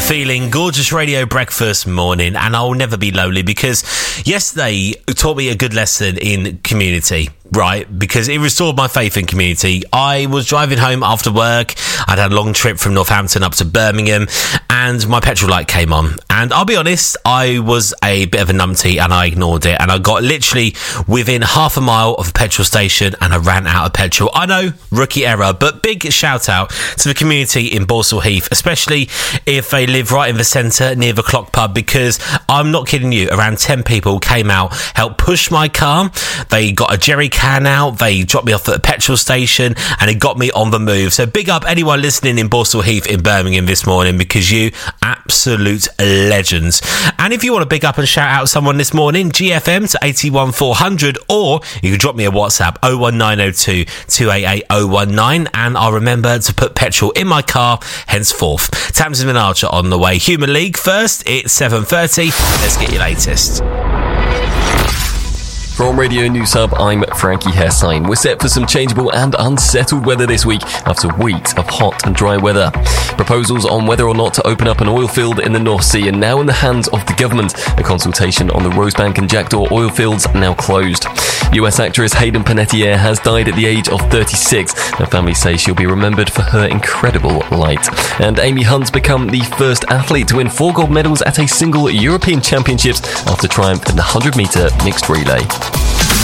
feeling. Gorgeous radio breakfast morning, and I'll never be lonely because yesterday taught me a good lesson in community. Right, because it restored my faith in community. I was driving home after work. I'd had a long trip from Northampton up to Birmingham, and my petrol light came on. And I'll be honest, I was a bit of a numpty and I ignored it. And I got literally within half a mile of a petrol station and I ran out of petrol. I know, rookie error, but big shout out to the community in Borsall Heath, especially if they live right in the centre near the Clock Pub, because I'm not kidding you, around 10 people came out, helped push my car. They got a jerry can out, they dropped me off at a petrol station, and it got me on the move. So big up anyone listening in Borsall Heath in Birmingham this morning, because you absolute legends. And if you want to big up and shout out someone this morning, GFM to 81400, or you can drop me a WhatsApp 01902 288 019, and I'll remember to put petrol in my car henceforth. Tamsin and Archer on the way. Human League first, it's 7:30. Let's get your latest. From Radio News Hub, I'm Frankie Hessine. We're set for some changeable and unsettled weather this week after weeks of hot and dry weather. Proposals on whether or not to open up an oil field in the North Sea are now in the hands of the government. A consultation on the Rosebank and Jackdaw oil fields now closed. US actress Hayden Panettiere has died at the age of 36. Her family says she'll be remembered for her incredible light. And Amy Hunt's become the first athlete to win 4 gold medals at a single European Championships after triumph in the 100-metre mixed relay.